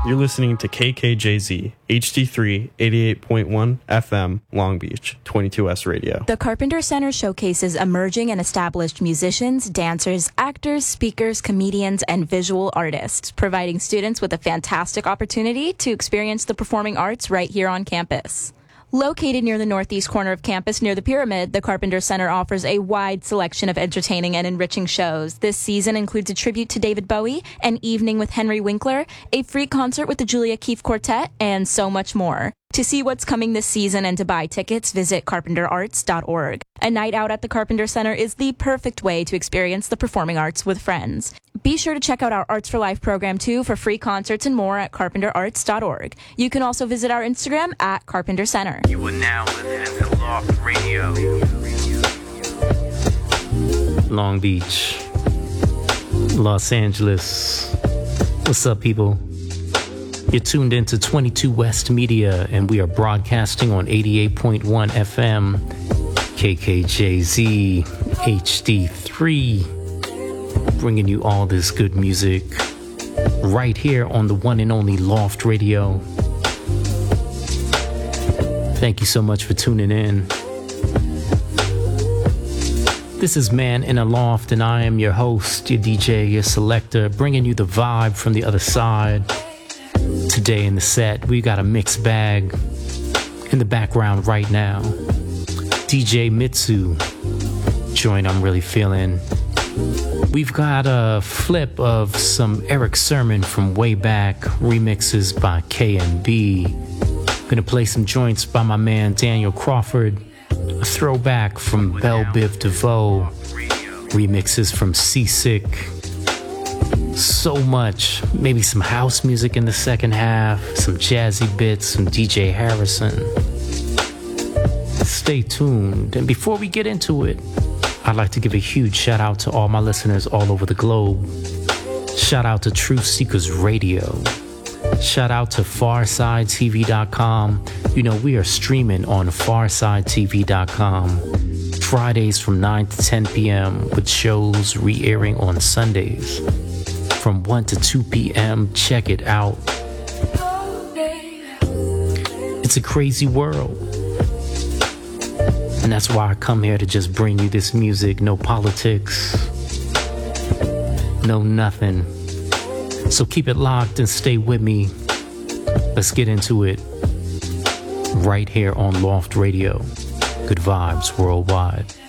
You're listening to KKJZ, HD3, 88.1 FM, Long Beach, 22S Radio. The Carpenter Center showcases emerging and established musicians, dancers, actors, speakers, comedians, and visual artists, providing students with a fantastic opportunity to experience the performing arts right here on campus. Located near the northeast corner of campus near the Pyramid, the Carpenter Center offers a wide selection of entertaining and enriching shows. This season includes a tribute to David Bowie, an evening with Henry Winkler, a free concert with the Julia Keefe Quartet, and so much more. To see what's coming this season and to buy tickets, visit carpenterarts.org. A night out at the Carpenter Center is the perfect way to experience the performing arts with friends. Be sure to check out our Arts for Life program, too, for free concerts and more at carpenterarts.org. You can also visit our Instagram at Carpenter Center. You are now listening to Loft Radio. Long Beach, Los Angeles. What's up, people? You're tuned into 22 West Media, and we are broadcasting on 88.1 FM, KKJZ, HD3, bringing you all this good music right here on the one and only Loft Radio. Thank you so much for tuning in. This is Man in a Loft, and I am your host, your DJ, your selector, bringing you the vibe from the other side. Today in the set, we got a mixed bag. In the background right now, DJ Mitsu, joint I'm really feeling. We've got a flip of some Eric Sermon from way back, remixes by KMB. Gonna play some joints by my man Daniel Crawford, a throwback from Belle Biv DeVoe, remixes from Seasick. So much, maybe some house music in the second half, some jazzy bits, some DJ Harrison. Stay tuned. And before we get into it, I'd like to give a huge shout out to all my listeners all over the globe. Shout out to Truth Seekers Radio. Shout out to FarsideTV.com. You know, we are streaming on FarsideTV.com Fridays from 9 to 10 p.m. with shows re-airing on Sundays from 1 to 2 p.m. Check it out. It's a crazy world. And that's why I come here to just bring you this music. No politics. No nothing. So keep it locked and stay with me. Let's get into it. Right here on Loft Radio. Good vibes worldwide.